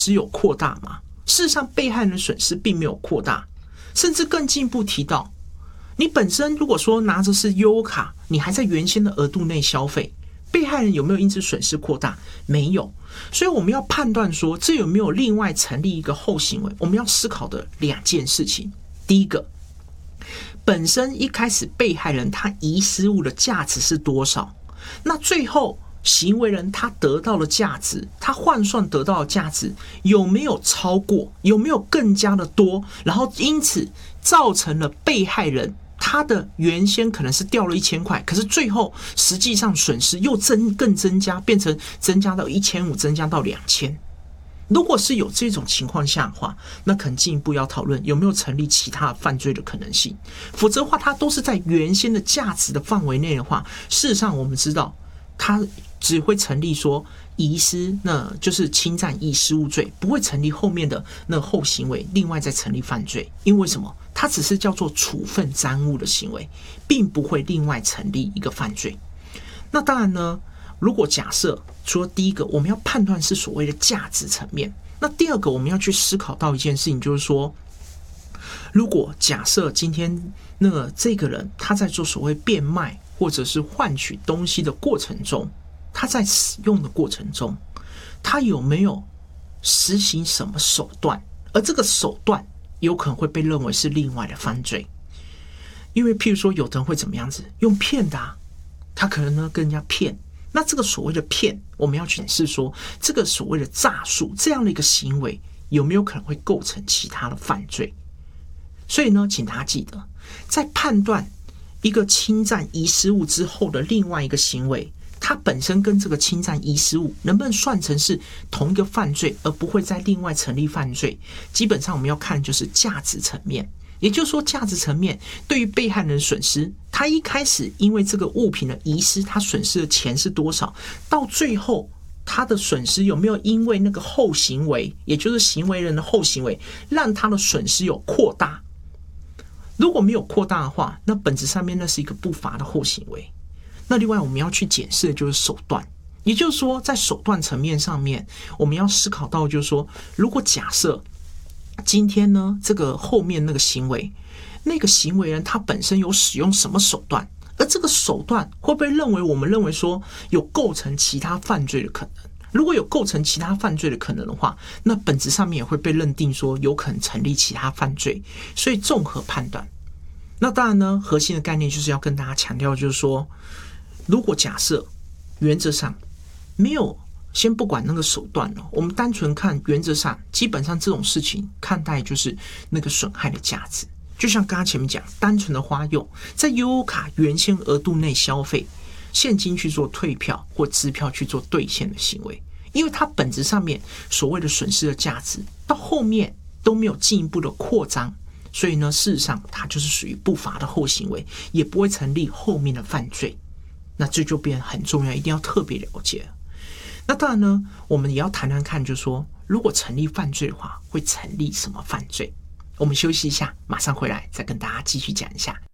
失有扩大吗？事实上，被害人的损失并没有扩大，甚至更进一步提到，你本身如果说拿着是悠游卡，你还在原先的额度内消费，被害人有没有因此损失扩大？没有。所以我们要判断说，这有没有另外成立一个后行为，我们要思考的两件事情。第一个，本身一开始被害人他遗失物的价值是多少？那最后行为人他得到的价值，他换算得到的价值有没有超过，有没有更加的多，然后因此造成了被害人他的原先可能是掉了1000块，可是最后实际上损失又更增加，变成增加到1500，增加到2000。如果是有这种情况下的话，那可能进一步要讨论有没有成立其他犯罪的可能性。否则的话，它都是在原先的价值的范围内的话，事实上我们知道它只会成立说遗失，那就是侵占遗失物罪，不会成立后面的那后行为另外再成立犯罪。因为什么？它只是叫做处分赃物的行为，并不会另外成立一个犯罪。那当然呢，如果假设除了第一个我们要判断是所谓的价值层面，那第二个我们要去思考到一件事情，就是说，如果假设今天这个人他在做所谓变卖或者是换取东西的过程中，他在使用的过程中，他有没有实行什么手段，而这个手段有可能会被认为是另外的犯罪。因为譬如说有的人会怎么样子用骗的他可能跟人家骗，那这个所谓的骗，我们要去检视说这个所谓的诈术这样的一个行为有没有可能会构成其他的犯罪。所以呢，请大家记得，在判断一个侵占遗失物之后的另外一个行为，它本身跟这个侵占遗失物能不能算成是同一个犯罪，而不会再另外成立犯罪，基本上我们要看就是价值层面。也就是说，价值层面对于被害人的损失，他一开始因为这个物品的遗失，他损失的钱是多少，到最后他的损失有没有因为那个后行为，也就是行为人的后行为，让他的损失有扩大。如果没有扩大的话，那本质上面那是一个不法的后行为。那另外我们要去检视的就是手段，也就是说在手段层面上面，我们要思考到就是说，如果假设今天呢这个后面那个行为，那个行为人他本身有使用什么手段，而这个手段会不会我们认为说有构成其他犯罪的可能。如果有构成其他犯罪的可能的话，那本质上面也会被认定说有可能成立其他犯罪。所以综合判断，那当然呢，核心的概念就是要跟大家强调，就是说，如果假设原则上没有，先不管那个手段了，我们单纯看原则上，基本上这种事情看待就是那个损害的价值。就像刚刚前面讲，单纯的花用在悠游卡原先额度内消费，现金去做退票或支票去做兑现的行为，因为它本质上面所谓的损失的价值到后面都没有进一步的扩张，所以呢，事实上它就是属于不法的后行为，也不会成立后面的犯罪。那这就变得很重要，一定要特别了解了。那当然呢，我们也要谈谈看，就是说，如果成立犯罪的话，会成立什么犯罪？我们休息一下，马上回来再跟大家继续讲一下。